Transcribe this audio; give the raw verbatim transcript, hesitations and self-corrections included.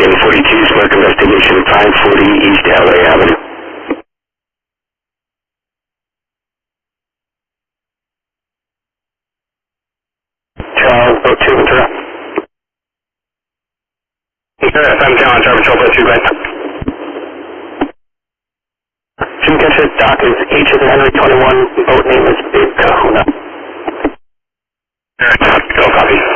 M forty-two, Spark Investigation, five forty East L A Avenue. Charles, boat two, Ventura. F M Talon, Charlie Patrol, boat two, go ahead. Jim Ketchett, dock is H as in Henry twenty-one, boat name is Big Kahuna. Alright, go copy.